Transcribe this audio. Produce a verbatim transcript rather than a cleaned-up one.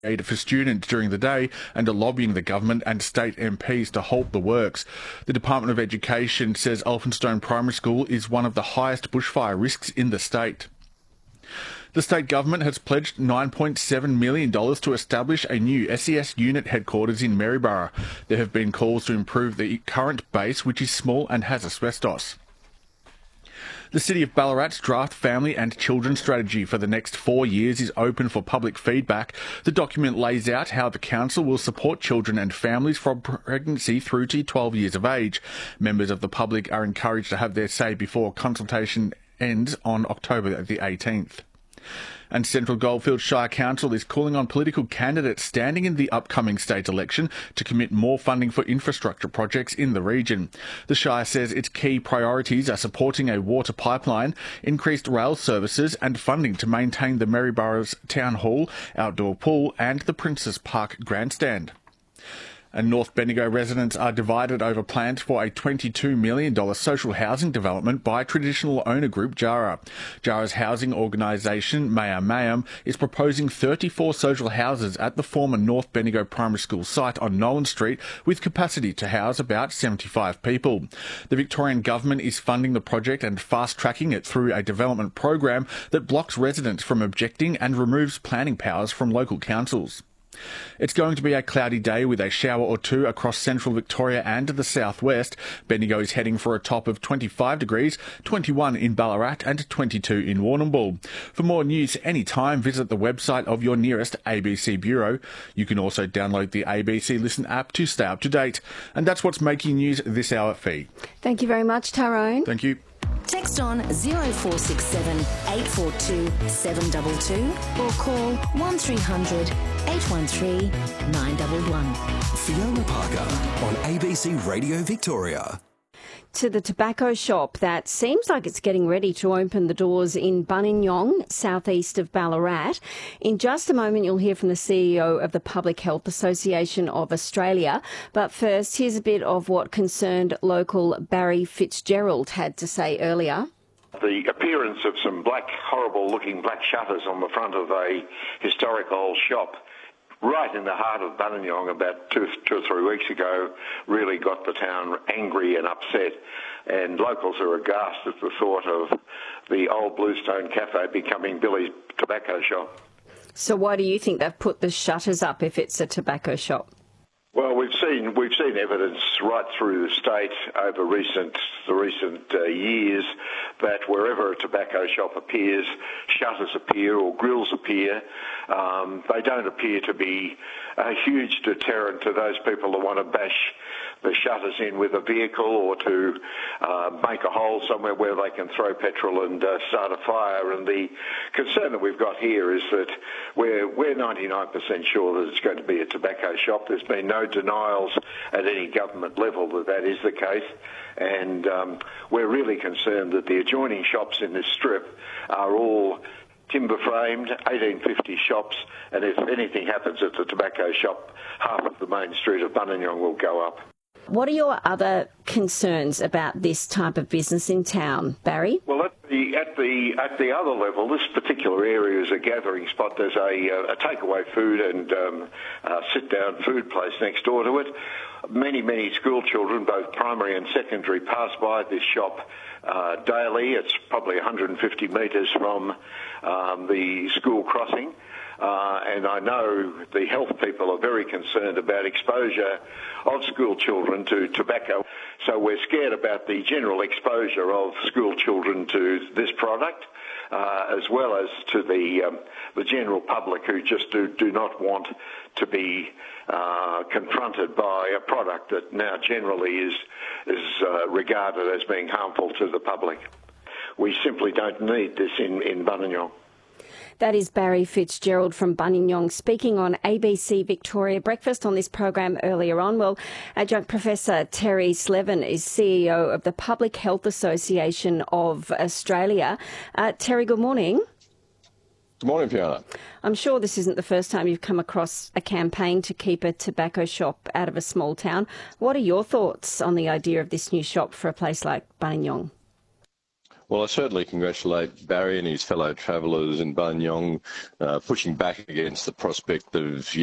aid for students during the day and are lobbying the government and state M Ps to halt the works. The Department of Education says Elphinstone Primary School is one of the highest bushfire risks in the state. The state government has pledged nine point seven million dollars to establish a new S E S unit headquarters in Maryborough. There have been calls to improve the current base, which is small and has asbestos. The City of Ballarat's draft family and children strategy for the next four years is open for public feedback. The document lays out how the council will support children and families from pregnancy through to twelve years of age. Members of the public are encouraged to have their say before consultation ends on October the eighteenth. And Central Goldfields Shire Council is calling on political candidates standing in the upcoming state election to commit more funding for infrastructure projects in the region. The Shire says its key priorities are supporting a water pipeline, increased rail services and funding to maintain the Maryborough's Town Hall, outdoor pool and the Princes Park grandstand. And North Bendigo residents are divided over plans for a twenty-two million dollars social housing development by traditional owner group Jara. Jara's housing organisation, Mayam Mayam, is proposing thirty-four social houses at the former North Bendigo Primary School site on Nolan Street with capacity to house about seventy-five people. The Victorian Government is funding the project and fast-tracking it through a development program that blocks residents from objecting and removes planning powers from local councils. It's going to be a cloudy day with a shower or two across central Victoria and the southwest. Bendigo is heading for a top of twenty-five degrees, twenty-one in Ballarat and twenty-two in Warrnambool. For more news anytime, visit the website of your nearest A B C bureau. You can also download the A B C Listen app to stay up to date. And that's what's making news this hour, Fee. Thank you very much, Tyrone. Thank you. Text on zero four six seven eight four two seven two two or call one three hundred eight one three nine one one. Fiona Parker on A B C Radio Victoria. To the tobacco shop that seems like it's getting ready to open the doors in Buninyong, southeast of Ballarat. In just a moment, you'll hear from the C E O of the Public Health Association of Australia. But first, here's a bit of what concerned local Barry Fitzgerald had to say earlier. The appearance of some black, horrible-looking black shutters on the front of a historic old shop right in the heart of Buninyong about two, two or three weeks ago really got the town angry and upset, and locals are aghast at the thought of the old Bluestone Cafe becoming Billy's tobacco shop. So why do you think they've put the shutters up if it's a tobacco shop? Well, we've seen we've seen evidence right through the state over recent the recent uh, years that wherever a tobacco shop appears, shutters appear or grills appear. Um, they don't appear to be a huge deterrent to those people that want to bash the shutters in with a vehicle or to uh, make a hole somewhere where they can throw petrol and uh, start a fire. And the concern that we've got here is that we're, we're ninety-nine percent sure that it's going to be a tobacco shop. There's been no denials at any government level that that is the case. And um, we're really concerned that the adjoining shops in this strip are all timber framed, eighteen fifty shops, and if anything happens at the tobacco shop, half of the main street of Buninyong will go up. What are your other concerns about this type of business in town, Barry? Well, at the at the at the other level, this particular area is a gathering spot. There's a, a takeaway food and um, uh, sit-down food place next door to it. Many, many school children, both primary and secondary, pass by this shop uh, daily. It's probably one hundred fifty metres from um, the school crossing. Uh, and I know the health people are very concerned about exposure of school children to tobacco. So we're scared about the general exposure of school children to this product, uh, as well as to the um, the general public who just do, do not want to be uh, confronted by a product that now generally is, is uh, regarded as being harmful to the public. We simply don't need this in, in Buninyong. That is Barry Fitzgerald from Buninyong speaking on A B C Victoria Breakfast on this program earlier on. Well, Adjunct Professor Terry Slevin is C E O of the Public Health Association of Australia. Uh, Terry, good morning. Good morning, Fiona. I'm sure this isn't the first time you've come across a campaign to keep a tobacco shop out of a small town. What are your thoughts on the idea of this new shop for a place like Buninyong? Well, I certainly congratulate Barry and his fellow travellers in Buninyong, uh, pushing back against the prospect of